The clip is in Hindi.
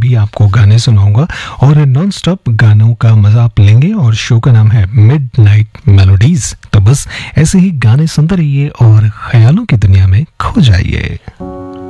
भी आपको गाने सुनाऊंगा और नॉन स्टॉप गानों का मजा आप लेंगे। और शो का नाम है मिडनाइट मेलोडीज। तो बस ऐसे ही गाने सुनते रहिए और ख्यालों की दुनिया में खो जाइए।